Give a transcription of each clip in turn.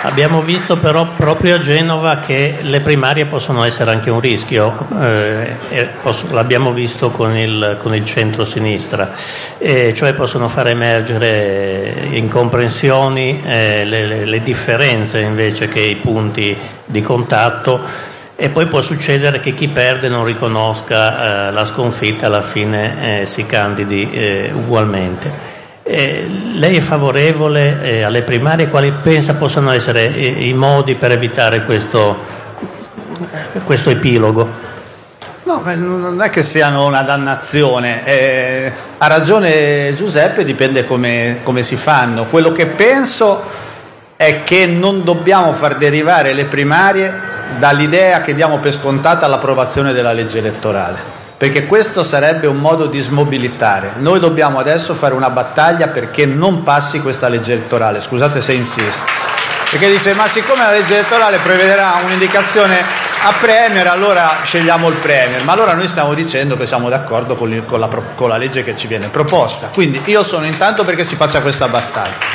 Abbiamo visto però proprio a Genova che le primarie possono essere anche un rischio, l'abbiamo visto con il centro-sinistra, cioè possono far emergere incomprensioni, le differenze invece che i punti di contatto, e poi può succedere che chi perde non riconosca la sconfitta, alla fine si candidi ugualmente. Lei è favorevole alle primarie? Quali pensa possano essere i modi per evitare questo epilogo? No, non è che siano una dannazione, ha ragione Giuseppe, dipende come si fanno. Quello che penso è che non dobbiamo far derivare le primarie dall'idea che diamo per scontata l'approvazione della legge elettorale, perché questo sarebbe un modo di smobilitare. Noi dobbiamo adesso fare una battaglia perché non passi questa legge elettorale. Scusate se insisto, perché dice: ma siccome la legge elettorale prevederà un'indicazione a Premier, allora scegliamo il Premier. Ma allora noi stiamo dicendo che siamo d'accordo con la legge che ci viene proposta. Quindi io sono intanto perché si faccia questa battaglia.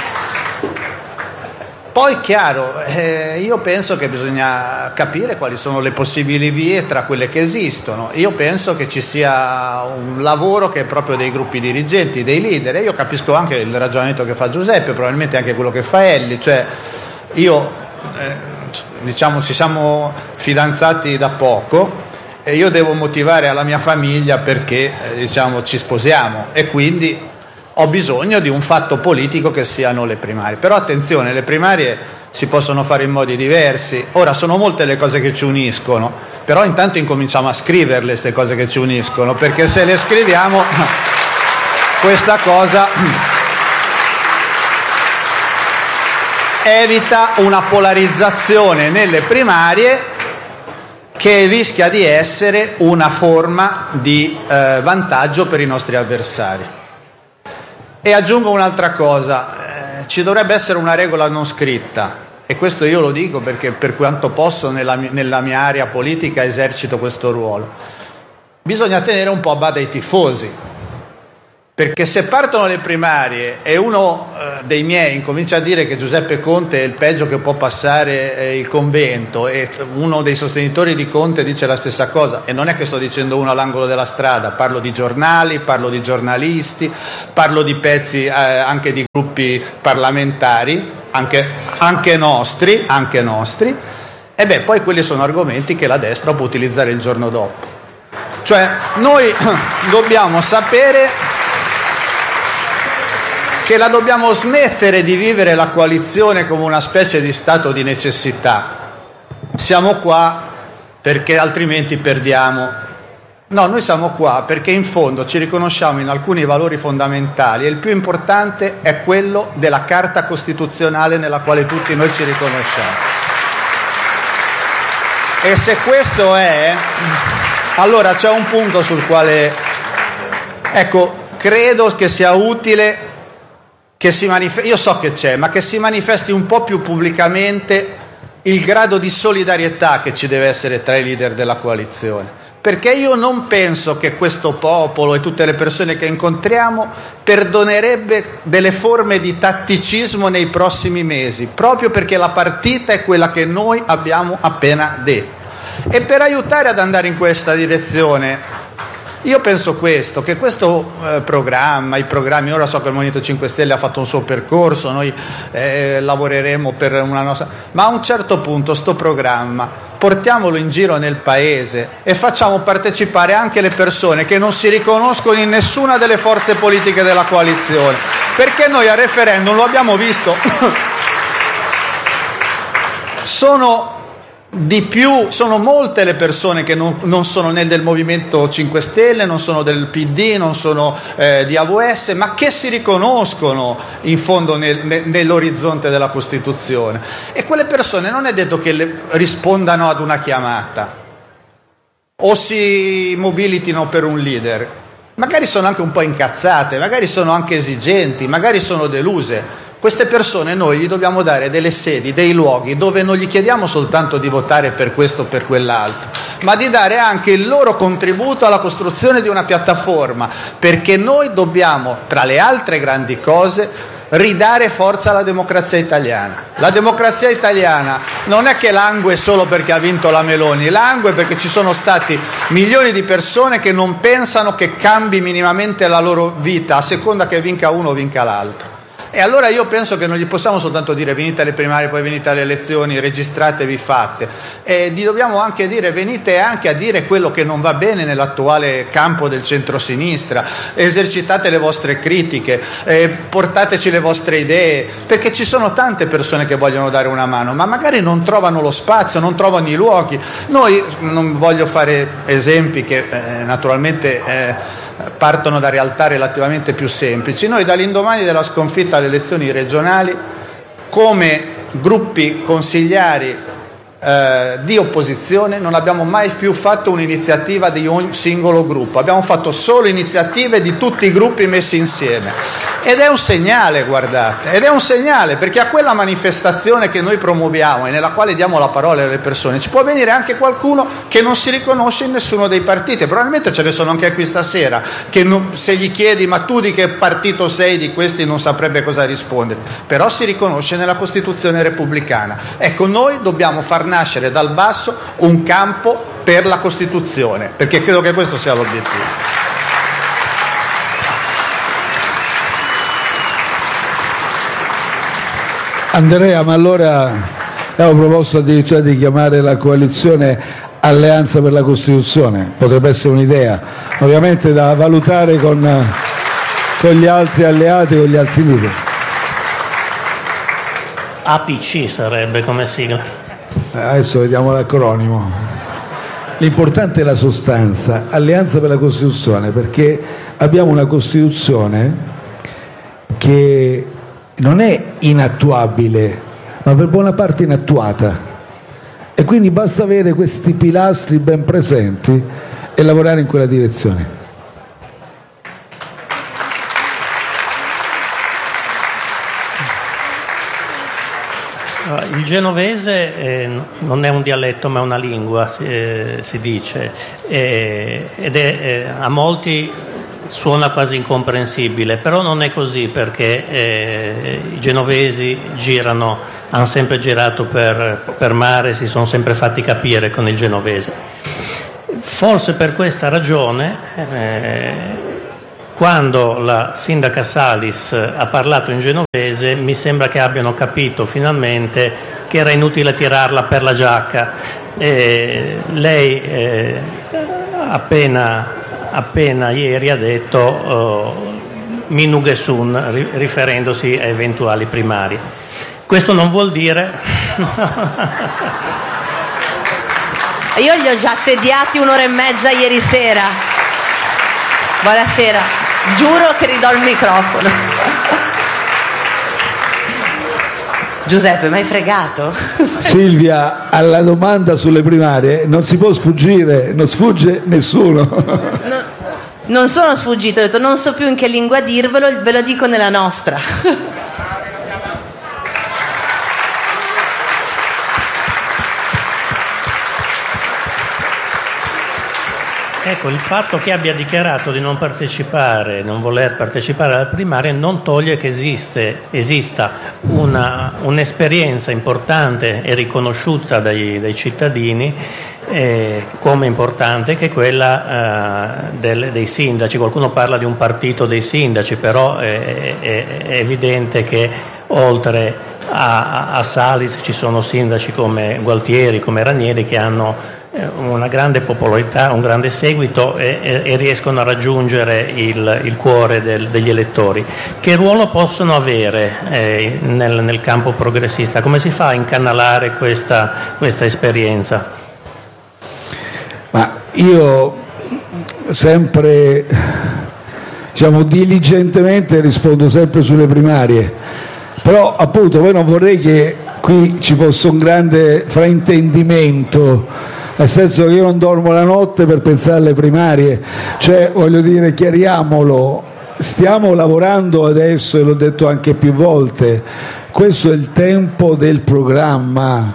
Poi chiaro, io penso che bisogna capire quali sono le possibili vie tra quelle che esistono. Io penso che ci sia un lavoro che è proprio dei gruppi dirigenti, dei leader, e io capisco anche il ragionamento che fa Giuseppe, probabilmente anche quello che fa Elli, cioè io, diciamo, ci siamo fidanzati da poco e io devo motivare alla mia famiglia perché, diciamo, ci sposiamo, e quindi ho bisogno di un fatto politico che siano le primarie. Però attenzione, le primarie si possono fare in modi diversi. Ora, sono molte le cose che ci uniscono, però intanto incominciamo a scriverle queste cose che ci uniscono, perché se le scriviamo questa cosa evita una polarizzazione nelle primarie che rischia di essere una forma di vantaggio per i nostri avversari. E aggiungo un'altra cosa, ci dovrebbe essere una regola non scritta, e questo io lo dico perché per quanto posso nella mia area politica esercito questo ruolo. Bisogna tenere un po' a bada i tifosi, perché se partono le primarie e uno dei miei incomincia a dire che Giuseppe Conte è il peggio che può passare il convento, e uno dei sostenitori di Conte dice la stessa cosa, e non è che sto dicendo uno all'angolo della strada, parlo di giornali, parlo di giornalisti, parlo di pezzi anche di gruppi parlamentari, anche nostri, e beh, poi quelli sono argomenti che la destra può utilizzare il giorno dopo. Cioè noi dobbiamo sapere che la dobbiamo smettere di vivere la coalizione come una specie di stato di necessità. Siamo qua perché altrimenti perdiamo. No, noi siamo qua perché in fondo ci riconosciamo in alcuni valori fondamentali, e il più importante è quello della Carta Costituzionale nella quale tutti noi ci riconosciamo. E se questo è, allora c'è un punto sul quale, ecco, credo che sia utile che si manifesti, io so che c'è, ma che si manifesti un po' più pubblicamente il grado di solidarietà che ci deve essere tra i leader della coalizione, perché io non penso che questo popolo e tutte le persone che incontriamo perdonerebbe delle forme di tatticismo nei prossimi mesi, proprio perché la partita è quella che noi abbiamo appena detto. E per aiutare ad andare in questa direzione io penso che questo programma, i programmi, ora so che il Movimento 5 Stelle ha fatto un suo percorso, noi lavoreremo per una nostra, ma a un certo punto sto programma portiamolo in giro nel paese e facciamo partecipare anche le persone che non si riconoscono in nessuna delle forze politiche della coalizione, perché noi al referendum lo abbiamo visto sono molte le persone che non sono né del Movimento 5 Stelle, non sono del PD, non sono di AVS, ma che si riconoscono in fondo nell'orizzonte della Costituzione. E quelle persone non è detto che rispondano ad una chiamata o si mobilitino per un leader. Magari sono anche un po' incazzate, magari sono anche esigenti, magari sono deluse. Queste persone noi gli dobbiamo dare delle sedi, dei luoghi dove non gli chiediamo soltanto di votare per questo o per quell'altro, ma di dare anche il loro contributo alla costruzione di una piattaforma, perché noi dobbiamo, tra le altre grandi cose, ridare forza alla democrazia italiana. La democrazia italiana non è che langue solo perché ha vinto la Meloni, langue perché ci sono stati milioni di persone che non pensano che cambi minimamente la loro vita a seconda che vinca uno o vinca l'altro. E allora io penso che non gli possiamo soltanto dire venite alle primarie, poi venite alle elezioni, registratevi, fate. E gli dobbiamo anche dire venite anche a dire quello che non va bene nell'attuale campo del centrosinistra, esercitate le vostre critiche, portateci le vostre idee, perché ci sono tante persone che vogliono dare una mano, ma magari non trovano lo spazio, non trovano i luoghi. Noi, non voglio fare esempi che naturalmente partono da realtà relativamente più semplici. Noi dall'indomani della sconfitta alle elezioni regionali, come gruppi consigliari di opposizione, non abbiamo mai più fatto un'iniziativa di un singolo gruppo, abbiamo fatto solo iniziative di tutti i gruppi messi insieme. Ed è un segnale, guardate, ed è un segnale, perché a quella manifestazione che noi promuoviamo e nella quale diamo la parola alle persone ci può venire anche qualcuno che non si riconosce in nessuno dei partiti. Probabilmente ce ne sono anche qui stasera che se gli chiedi ma tu di che partito sei di questi non saprebbe cosa rispondere, però si riconosce nella Costituzione repubblicana. Ecco, noi dobbiamo far nascere dal basso un campo per la Costituzione, perché credo che questo sia l'obiettivo. Andrea, ma allora avevo proposto addirittura di chiamare la coalizione Alleanza per la Costituzione, potrebbe essere un'idea, ovviamente da valutare con gli altri alleati, con gli altri leader. APC sarebbe come sigla. Adesso vediamo l'acronimo. L'importante è la sostanza, Alleanza per la Costituzione, perché abbiamo una Costituzione che non è inattuabile, ma per buona parte inattuata, e quindi basta avere questi pilastri ben presenti e lavorare in quella direzione. Il genovese non è un dialetto ma una lingua, si dice, ed è a molti suona quasi incomprensibile, però non è così, perché i genovesi hanno sempre girato per mare, si sono sempre fatti capire con il genovese. Forse per questa ragione, quando la sindaca Salis ha parlato in genovese, mi sembra che abbiano capito finalmente che era inutile tirarla per la giacca. Lei appena ieri ha detto Minugesun, riferendosi a eventuali primari. Questo non vuol dire io li ho già tediati 1 ora e mezza ieri sera. Buonasera, giuro che ridò il microfono. Giuseppe, mi hai fregato? Silvia, alla domanda sulle primarie non si può sfuggire, non sfugge nessuno. Non sono sfuggito, ho detto non so più in che lingua dirvelo, ve lo dico nella nostra. Ecco, il fatto che abbia dichiarato di non voler partecipare alle primarie non toglie che esista un'esperienza importante e riconosciuta dai cittadini come importante, che è quella dei sindaci. Qualcuno parla di un partito dei sindaci, però è evidente che oltre a Salis ci sono sindaci come Gualtieri, come Ranieri, che hanno una grande popolarità, un grande seguito e riescono a raggiungere il cuore degli elettori. Che ruolo possono avere nel campo progressista? Come si fa a incanalare questa esperienza? Ma io sempre, diligentemente rispondo sempre sulle primarie, però appunto poi non vorrei che qui ci fosse un grande fraintendimento, nel senso che io non dormo la notte per pensare alle primarie, voglio dire, chiariamolo, stiamo lavorando adesso, e l'ho detto anche più volte, questo è il tempo del programma,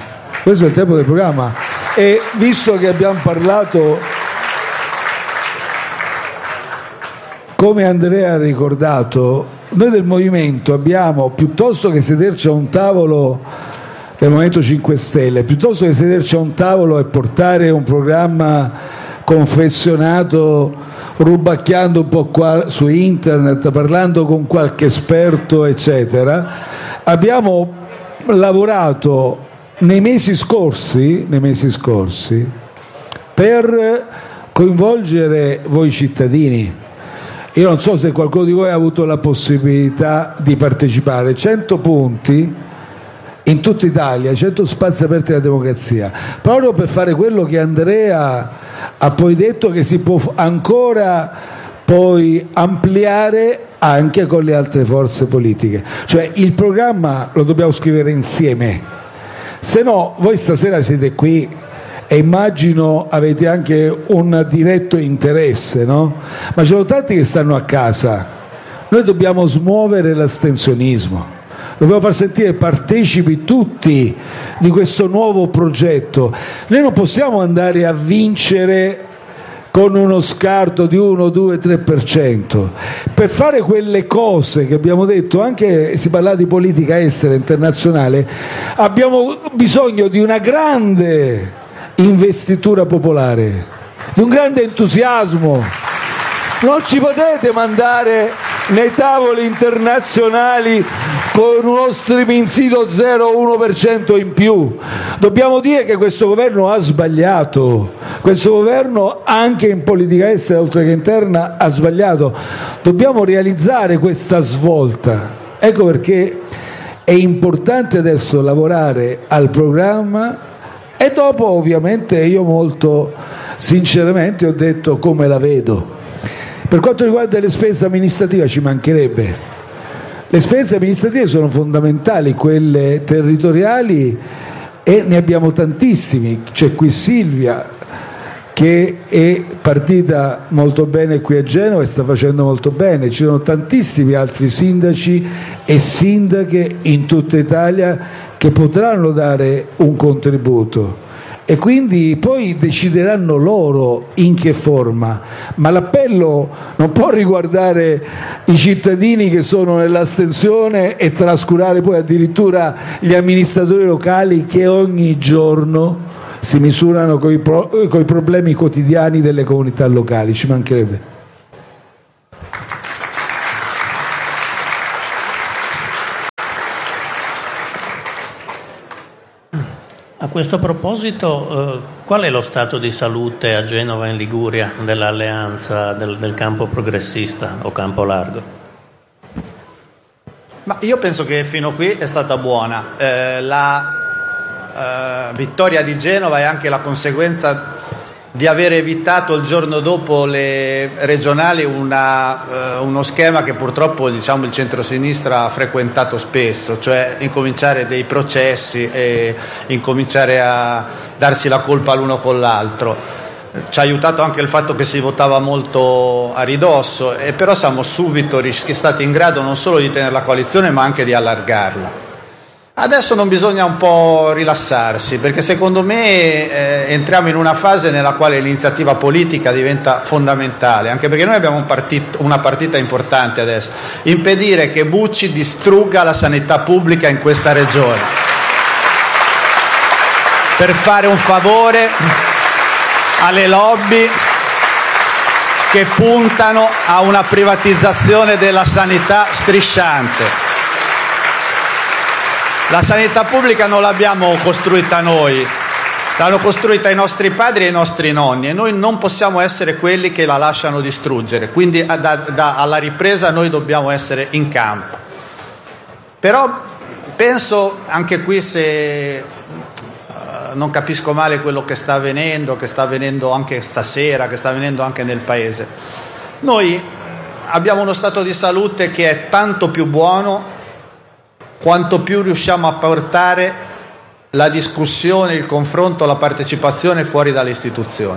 e visto che abbiamo parlato, come Andrea ha ricordato, noi del Movimento abbiamo, piuttosto che sederci a un tavolo del Movimento 5 Stelle, piuttosto che sederci a un tavolo e portare un programma confezionato, rubacchiando un po' qua su internet, parlando con qualche esperto, eccetera, abbiamo lavorato nei mesi scorsi per coinvolgere voi cittadini. Io non so se qualcuno di voi ha avuto la possibilità di partecipare. 100 punti in tutta Italia, 100 spazi aperti alla democrazia, proprio per fare quello che Andrea ha poi detto, che si può ancora poi ampliare anche con le altre forze politiche. Cioè il programma lo dobbiamo scrivere insieme, se no voi stasera siete qui e immagino avete anche un diretto interesse, no? Ma ci sono tanti che stanno a casa. Noi dobbiamo smuovere l'astensionismo, dobbiamo far sentire partecipi tutti di questo nuovo progetto. Noi non possiamo andare a vincere con uno scarto di 1, 2, 3%. Per fare quelle cose che abbiamo detto, anche si parla di politica estera internazionale, abbiamo bisogno di una grande investitura popolare, di un grande entusiasmo. Non ci potete mandare nei tavoli internazionali con uno striminzito 0,1% in più. Dobbiamo dire che questo governo ha sbagliato, questo governo anche in politica estera oltre che interna ha sbagliato. Dobbiamo realizzare questa svolta. Ecco perché è importante adesso lavorare al programma. E dopo ovviamente io molto sinceramente ho detto come la vedo. Per quanto riguarda le spese amministrative ci mancherebbe. Le spese amministrative sono fondamentali, quelle territoriali, e ne abbiamo tantissimi. C'è qui Silvia che è partita molto bene qui a Genova e sta facendo molto bene. Ci sono tantissimi altri sindaci e sindache in tutta Italia che potranno dare un contributo e quindi poi decideranno loro in che forma, ma l'appello non può riguardare i cittadini che sono nell'astensione e trascurare poi addirittura gli amministratori locali che ogni giorno si misurano coi problemi quotidiani delle comunità locali, ci mancherebbe. A questo proposito, qual è lo stato di salute a Genova e in Liguria dell'alleanza del campo progressista o campo largo? Ma io penso che fino a qui è stata buona. La vittoria di Genova è anche la conseguenza di aver evitato il giorno dopo le regionali uno schema che purtroppo il centrosinistra ha frequentato spesso, cioè incominciare dei processi e incominciare a darsi la colpa l'uno con l'altro. Ci ha aiutato anche il fatto che si votava molto a ridosso, e però siamo subito stati in grado non solo di tenere la coalizione ma anche di allargarla. Adesso non bisogna un po' rilassarsi, perché secondo me entriamo in una fase nella quale l'iniziativa politica diventa fondamentale, anche perché noi abbiamo una partita importante adesso: impedire che Bucci distrugga la sanità pubblica in questa regione, per fare un favore alle lobby che puntano a una privatizzazione della sanità strisciante. La sanità pubblica non l'abbiamo costruita noi, l'hanno costruita i nostri padri e i nostri nonni, e noi non possiamo essere quelli che la lasciano distruggere, quindi alla ripresa noi dobbiamo essere in campo. Però penso anche qui, se non capisco male quello che sta avvenendo anche stasera, che sta avvenendo anche nel Paese, noi abbiamo uno stato di salute che è tanto più buono quanto più riusciamo a portare la discussione, il confronto, la partecipazione fuori dalle istituzioni.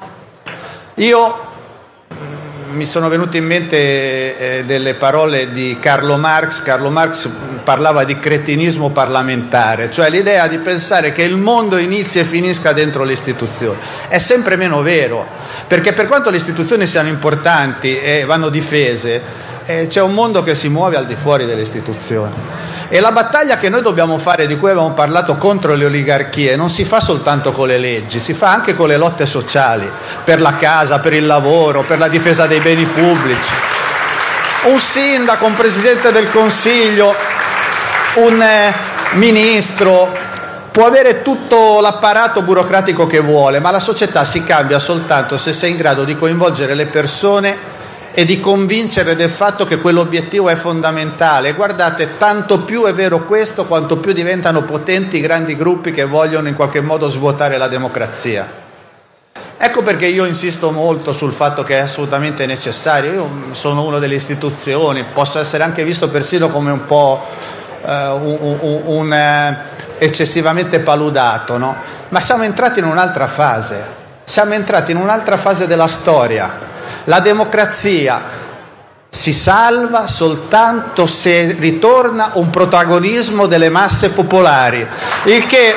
Mi sono venute in mente delle parole di Carlo Marx. Carlo Marx parlava di cretinismo parlamentare, cioè l'idea di pensare che il mondo inizi e finisca dentro le istituzioni. È sempre meno vero, perché per quanto le istituzioni siano importanti e vanno difese, c'è un mondo che si muove al di fuori delle istituzioni. E la battaglia che noi dobbiamo fare, di cui avevamo parlato, contro le oligarchie, non si fa soltanto con le leggi, si fa anche con le lotte sociali, per la casa, per il lavoro, per la difesa dei beni pubblici. Un sindaco, un presidente del Consiglio, un ministro può avere tutto l'apparato burocratico che vuole, ma la società si cambia soltanto se sei in grado di coinvolgere le persone e di convincere del fatto che quell'obiettivo è fondamentale. E guardate, tanto più è vero questo, quanto più diventano potenti i grandi gruppi che vogliono in qualche modo svuotare la democrazia. Ecco perché io insisto molto sul fatto che è assolutamente necessario. Io sono uno delle istituzioni, posso essere anche visto persino come un po' eccessivamente paludato, no? Ma siamo entrati in un'altra fase, della storia. La democrazia si salva soltanto se ritorna un protagonismo delle masse popolari, il che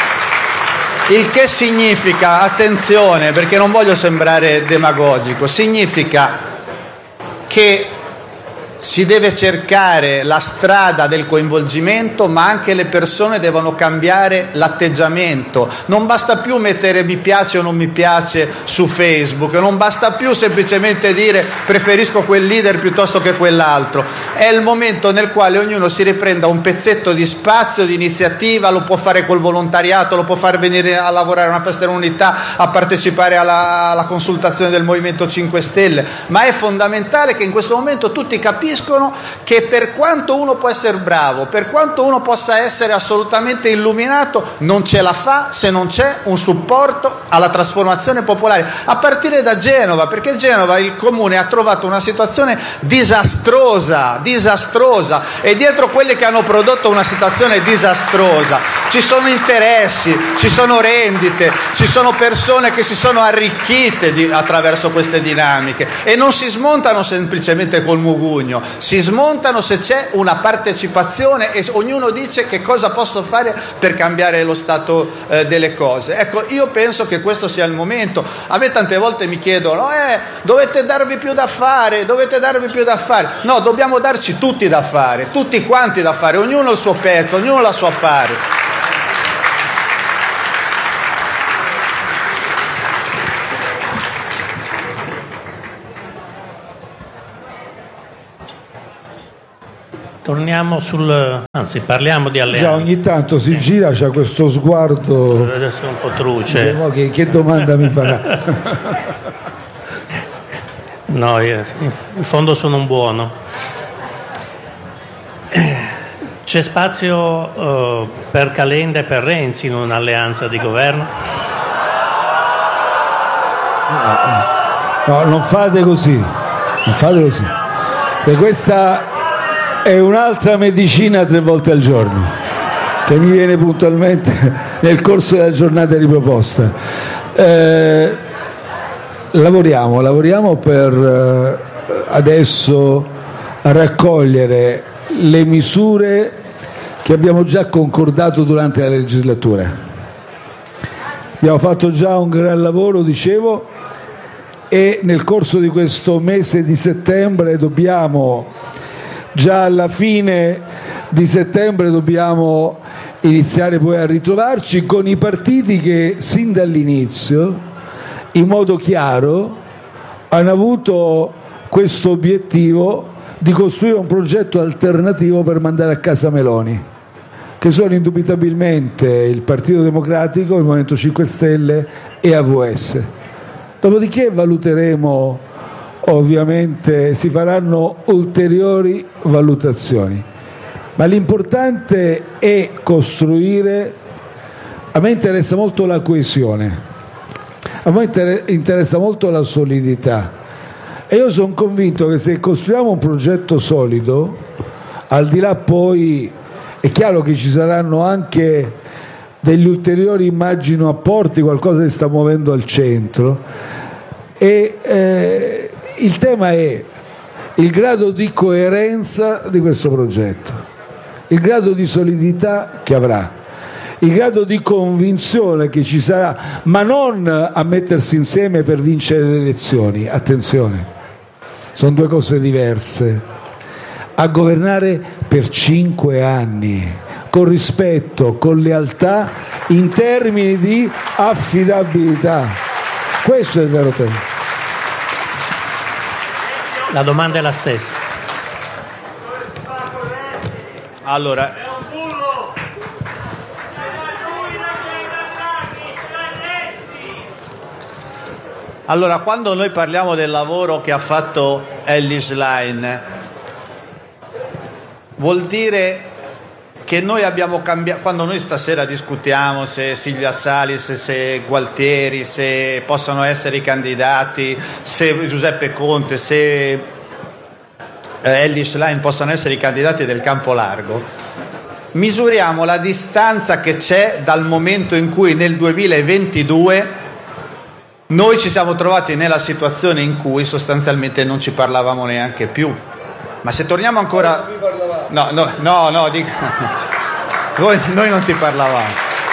significa, attenzione perché non voglio sembrare demagogico, significa che si deve cercare la strada del coinvolgimento, ma anche le persone devono cambiare l'atteggiamento. Non basta più mettere mi piace o non mi piace su Facebook, non basta più semplicemente dire preferisco quel leader piuttosto che quell'altro. È il momento nel quale ognuno si riprenda un pezzetto di spazio, di iniziativa, lo può fare col volontariato, lo può far venire a lavorare a una festa dell'unità, a partecipare alla consultazione del Movimento 5 Stelle, ma è fondamentale che in questo momento tutti capiscano che per quanto uno può essere bravo, per quanto uno possa essere assolutamente illuminato, non ce la fa se non c'è un supporto alla trasformazione popolare, a partire da Genova, perché Genova, il comune, ha trovato una situazione disastrosa, e dietro quelli che hanno prodotto una situazione disastrosa ci sono interessi, ci sono rendite, ci sono persone che si sono arricchite attraverso queste dinamiche, e non si smontano semplicemente col mugugno, si smontano se c'è una partecipazione e ognuno dice che cosa posso fare per cambiare lo stato delle cose. Ecco, io penso che questo sia il momento. A me tante volte mi chiedono dovete darvi più da fare. No, dobbiamo darci tutti da fare, tutti quanti da fare, ognuno il suo pezzo, ognuno la sua parte. Parliamo di alleanza. Già, ogni tanto si gira, c'ha questo sguardo. Deve essere un po' truce. Che domanda mi farà? No, in fondo sono un buono. C'è spazio per Calenda e per Renzi in un'alleanza di governo? No, non fate così. Perché questa è un'altra medicina 3 volte al giorno che mi viene puntualmente nel corso della giornata riproposta. Lavoriamo per adesso raccogliere le misure che abbiamo già concordato durante la legislatura. Abbiamo fatto già un gran lavoro, dicevo, e nel corso di questo mese di settembre già alla fine di settembre dobbiamo iniziare poi a ritrovarci con i partiti che sin dall'inizio, in modo chiaro, hanno avuto questo obiettivo di costruire un progetto alternativo per mandare a casa Meloni, che sono indubitabilmente il Partito Democratico, il Movimento 5 Stelle e AVS. Dopodiché valuteremo, ovviamente si faranno ulteriori valutazioni, ma l'importante è costruire. A me interessa molto la coesione, a me interessa molto la solidità, e io sono convinto che se costruiamo un progetto solido, al di là poi è chiaro che ci saranno anche degli ulteriori, immagino, apporti, qualcosa si sta muovendo al centro, e il tema è il grado di coerenza di questo progetto, il grado di solidità che avrà, il grado di convinzione che ci sarà, ma non a mettersi insieme per vincere le elezioni, attenzione, sono due cose diverse. A governare per 5 anni, con rispetto, con lealtà, in termini di affidabilità. Questo è il vero tema. La domanda è la stessa. Allora, quando noi parliamo del lavoro che ha fatto Elly Schlein, vuol dire che noi abbiamo cambiato. Quando noi stasera discutiamo se Silvia Salis, se Gualtieri, se possono essere i candidati, se Giuseppe Conte, se Elly Schlein possano essere i candidati del campo largo, misuriamo la distanza che c'è dal momento in cui nel 2022 noi ci siamo trovati nella situazione in cui sostanzialmente non ci parlavamo neanche più. Ma se torniamo ancora... No, dico... Noi non ti parlavamo.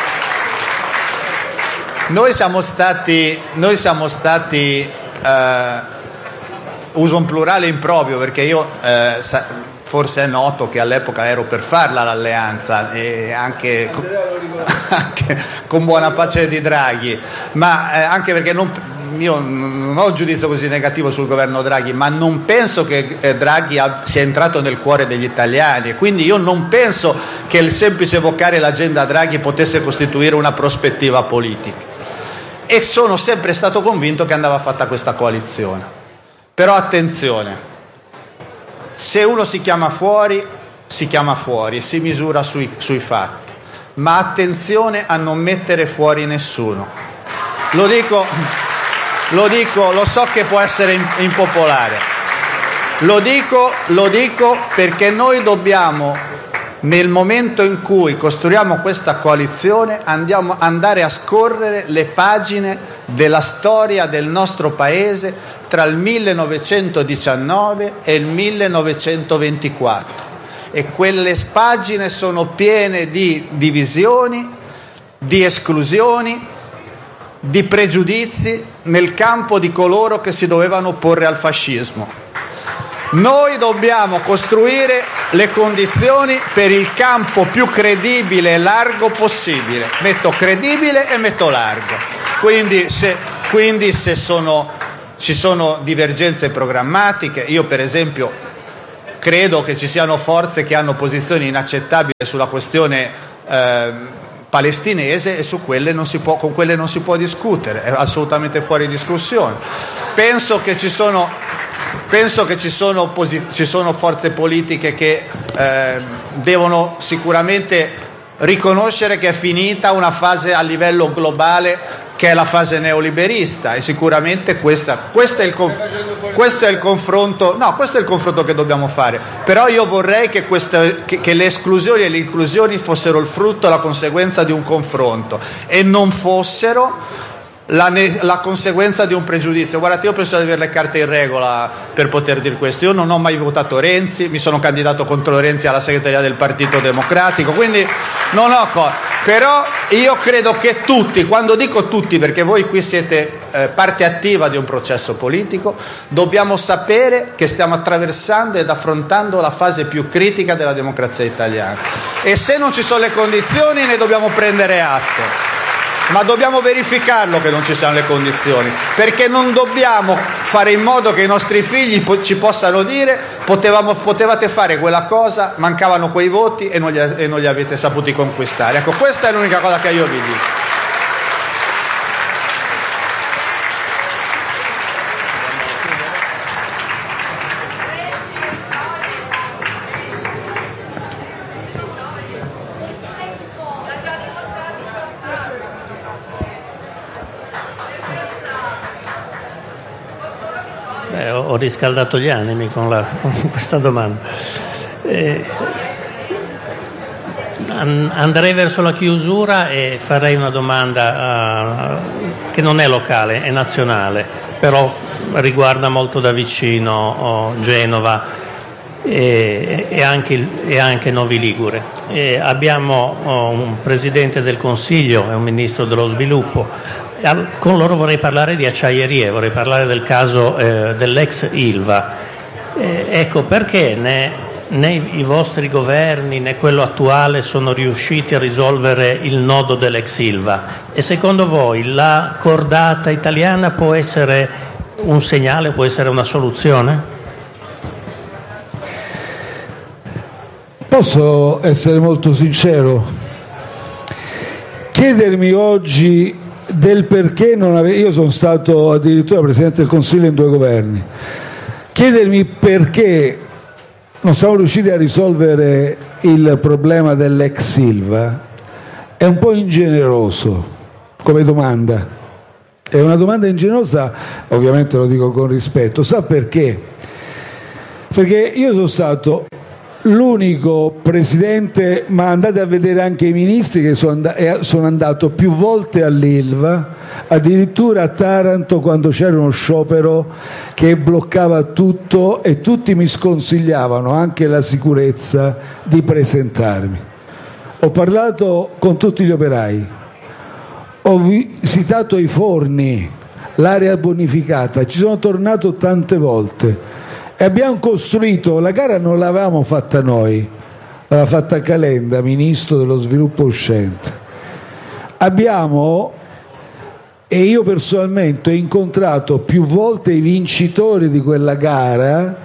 Noi siamo stati uso un plurale improprio perché io forse è noto che all'epoca ero per farla l'alleanza e anche con buona pace di Draghi, ma anche perché io non ho un giudizio così negativo sul governo Draghi, ma non penso che Draghi sia entrato nel cuore degli italiani e quindi io non penso che il semplice evocare l'agenda Draghi potesse costituire una prospettiva politica e sono sempre stato convinto che andava fatta questa coalizione. Però attenzione, se uno si chiama fuori e si misura sui fatti, ma attenzione a non mettere fuori nessuno. Lo so che può essere impopolare, lo dico perché noi dobbiamo, nel momento in cui costruiamo questa coalizione, andare a scorrere le pagine della storia del nostro Paese tra il 1919 e il 1924 e quelle pagine sono piene di divisioni, di esclusioni, di pregiudizi nel campo di coloro che si dovevano opporre al fascismo. Noi dobbiamo costruire le condizioni per il campo più credibile e largo possibile. Metto credibile e metto largo. Quindi se ci sono divergenze programmatiche, io per esempio credo che ci siano forze che hanno posizioni inaccettabili sulla questione palestinese e con quelle non si può discutere, è assolutamente fuori discussione. Penso che ci sono forze politiche che devono sicuramente riconoscere che è finita una fase a livello globale che è la fase neoliberista e sicuramente questo è il confronto che dobbiamo fare. Però io vorrei che le esclusioni e le inclusioni fossero il frutto e la conseguenza di un confronto e non fossero la conseguenza di un pregiudizio. Guardate, io penso di avere le carte in regola per poter dire questo. Io non ho mai votato Renzi, mi sono candidato contro Renzi alla segreteria del Partito Democratico, quindi non ho però io credo che tutti, quando dico tutti perché voi qui siete parte attiva di un processo politico, dobbiamo sapere che stiamo attraversando ed affrontando la fase più critica della democrazia italiana e se non ci sono le condizioni ne dobbiamo prendere atto. Ma dobbiamo verificarlo che non ci siano le condizioni, perché non dobbiamo fare in modo che i nostri figli ci possano dire potevate fare quella cosa, mancavano quei voti e non li avete saputi conquistare. Ecco, questa è l'unica cosa che io vi dico. Ho riscaldato gli animi con questa domanda. Andrei verso la chiusura e farei una domanda che non è locale, è nazionale, però riguarda molto da vicino Genova e anche Novi Ligure. Abbiamo un Presidente del Consiglio e un Ministro dello Sviluppo. Con loro vorrei parlare di acciaierie, vorrei parlare del caso dell'ex Ilva Ecco, perché né i vostri governi né quello attuale sono riusciti a risolvere il nodo dell'ex Ilva? E secondo voi la cordata italiana può essere un segnale, può essere una soluzione? Posso essere molto sincero? Chiedermi oggi del perché non avevo... Io sono stato addirittura Presidente del Consiglio in 2 governi. Chiedermi perché non siamo riusciti a risolvere il problema dell'ex Ilva è un po' ingeneroso come domanda. È una domanda ingenerosa, ovviamente lo dico con rispetto. Sa perché? Perché io sono stato l'unico presidente, ma andate a vedere anche i ministri, che sono andato più volte all'Ilva, addirittura a Taranto quando c'era uno sciopero che bloccava tutto e tutti mi sconsigliavano, anche la sicurezza, di presentarmi. Ho parlato con tutti gli operai, ho visitato i forni, l'area bonificata, ci sono tornato tante volte. E abbiamo costruito, la gara non l'avevamo fatta noi, l'aveva fatta Calenda, ministro dello sviluppo uscente. E io personalmente ho incontrato più volte i vincitori di quella gara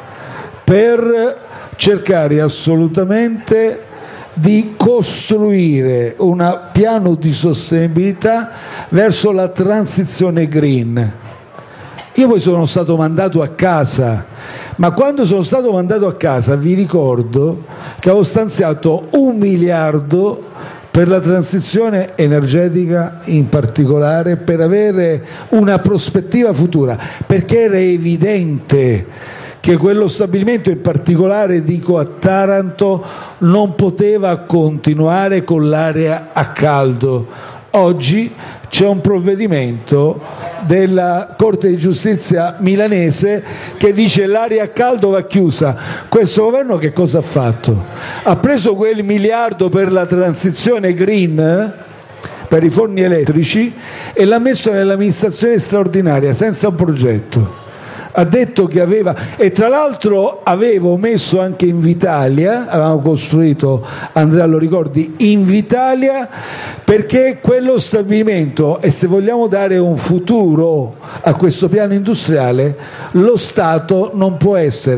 per cercare assolutamente di costruire un piano di sostenibilità verso la transizione green. Io poi sono stato mandato a casa, ma quando sono stato mandato a casa vi ricordo che avevo stanziato 1 miliardo per la transizione energetica, in particolare per avere una prospettiva futura, perché era evidente che quello stabilimento, in particolare dico a Taranto, non poteva continuare con l'area a caldo. Oggi c'è un provvedimento della Corte di Giustizia milanese che dice l'area a caldo va chiusa. Questo governo che cosa ha fatto? Ha preso quel miliardo per la transizione green, per i forni elettrici, e l'ha messo nell'amministrazione straordinaria senza un progetto. Ha detto che aveva, e tra l'altro avevo messo anche Invitalia, avevamo costruito, Andrea lo ricordi, Invitalia, perché quello stabilimento, e se vogliamo dare un futuro a questo piano industriale, lo Stato non può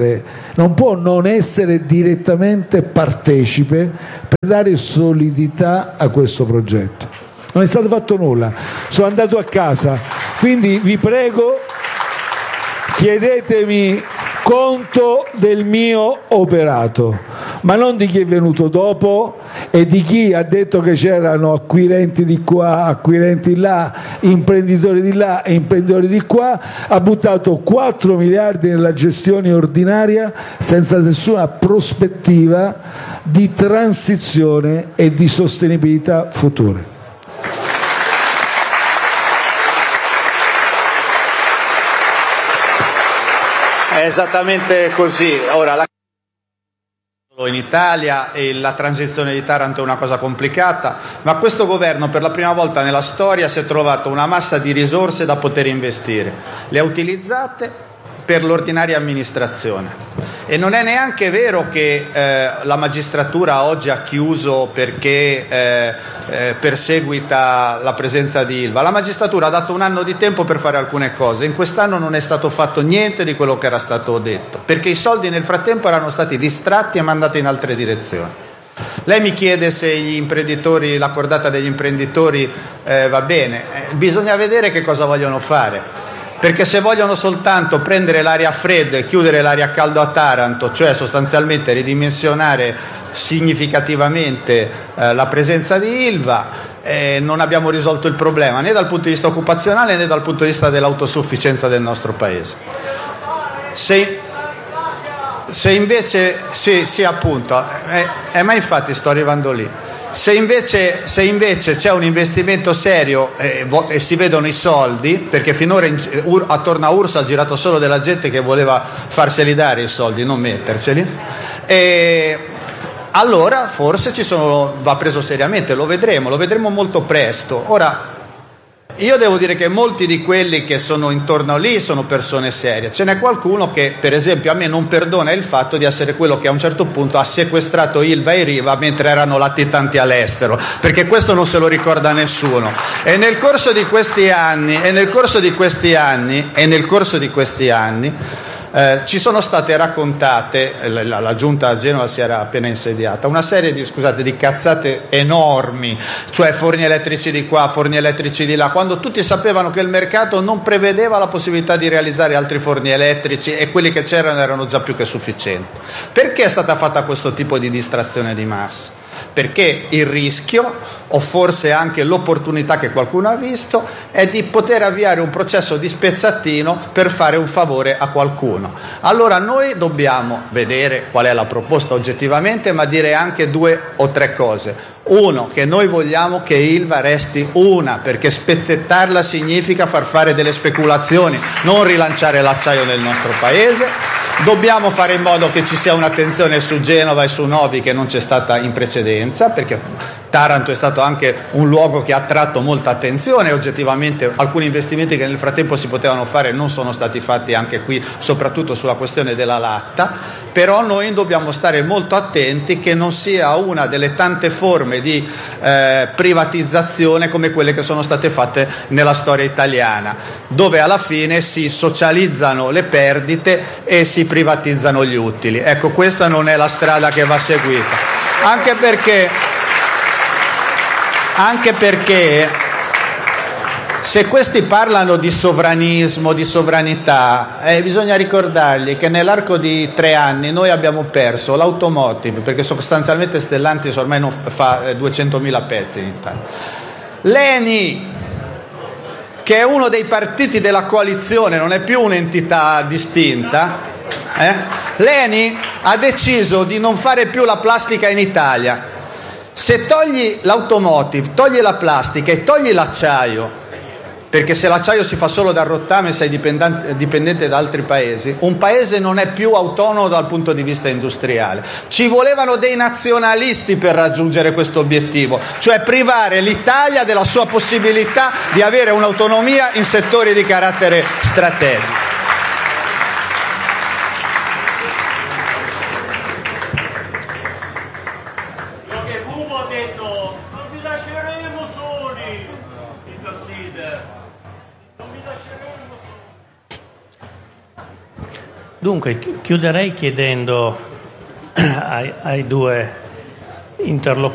non essere direttamente partecipe per dare solidità a questo progetto. Non è stato fatto nulla, sono andato a casa, quindi vi prego, chiedetemi conto del mio operato, ma non di chi è venuto dopo e di chi ha detto che c'erano acquirenti di qua, acquirenti là, imprenditori di là e imprenditori di qua. Ha buttato 4 miliardi nella gestione ordinaria senza nessuna prospettiva di transizione e di sostenibilità future. È esattamente così. Ora, in Italia e la transizione di Taranto è una cosa complicata, ma questo governo per la prima volta nella storia si è trovato una massa di risorse da poter investire. Le ha utilizzate per l'ordinaria amministrazione. E non è neanche vero che la magistratura oggi ha chiuso perché perseguita la presenza di Ilva. La magistratura ha dato 1 anno di tempo per fare alcune cose. In quest'anno non è stato fatto niente di quello che era stato detto, perché i soldi nel frattempo erano stati distratti e mandati in altre direzioni. Lei mi chiede se gli imprenditori, la cordata degli imprenditori va bene. Bisogna vedere che cosa vogliono fare. Perché se vogliono soltanto prendere l'aria fredda e chiudere l'aria a caldo a Taranto, cioè sostanzialmente ridimensionare significativamente la presenza di Ilva, non abbiamo risolto il problema né dal punto di vista occupazionale né dal punto di vista dell'autosufficienza del nostro Paese. Se invece, sì appunto, ma infatti sto arrivando lì. Se invece c'è un investimento serio e si vedono i soldi, perché finora attorno a URSS ha girato solo della gente che voleva farseli dare i soldi, non metterceli, allora forse va preso seriamente, lo vedremo molto presto. Ora, io devo dire che molti di quelli che sono intorno lì sono persone serie. Ce n'è qualcuno che, per esempio, a me non perdona il fatto di essere quello che a un certo punto ha sequestrato Ilva e Riva mentre erano latitanti all'estero, perché questo non se lo ricorda nessuno. E nel corso di questi anni ci sono state raccontate, la giunta a Genova si era appena insediata, una serie di cazzate enormi, cioè forni elettrici di qua, forni elettrici di là, quando tutti sapevano che il mercato non prevedeva la possibilità di realizzare altri forni elettrici e quelli che c'erano erano già più che sufficienti. Perché è stata fatta questo tipo di distrazione di massa? Perché il rischio, o forse anche l'opportunità che qualcuno ha visto, è di poter avviare un processo di spezzatino per fare un favore a qualcuno. Allora noi dobbiamo vedere qual è la proposta oggettivamente, ma dire anche 2 o 3 cose. Uno, che noi vogliamo che Ilva resti una, perché spezzettarla significa far fare delle speculazioni, non rilanciare l'acciaio nel nostro paese. Dobbiamo fare in modo che ci sia un'attenzione su Genova e su Novi che non c'è stata in precedenza, perché Taranto è stato anche un luogo che ha attratto molta attenzione e oggettivamente alcuni investimenti che nel frattempo si potevano fare non sono stati fatti anche qui, soprattutto sulla questione della latta. Però noi dobbiamo stare molto attenti che non sia una delle tante forme di privatizzazione come quelle che sono state fatte nella storia italiana, dove alla fine si socializzano le perdite e si privatizzano gli utili. Ecco, questa non è la strada che va seguita, anche perché se questi parlano di sovranismo, di sovranità, bisogna ricordargli che nell'arco di 3 anni noi abbiamo perso l'automotive, perché sostanzialmente Stellantis ormai non fa 200.000 pezzi in Italia, l'ENI, che è uno dei partiti della coalizione, non è più un'entità distinta, l'ENI ha deciso di non fare più la plastica in Italia. Se togli l'automotive, togli la plastica e togli l'acciaio, perché se l'acciaio si fa solo dal rottame sei dipendente da altri paesi, un paese non è più autonomo dal punto di vista industriale. Ci volevano dei nazionalisti per raggiungere questo obiettivo, cioè privare l'Italia della sua possibilità di avere un'autonomia in settori di carattere strategico. Dunque, chiuderei chiedendo ai 2 interlocutori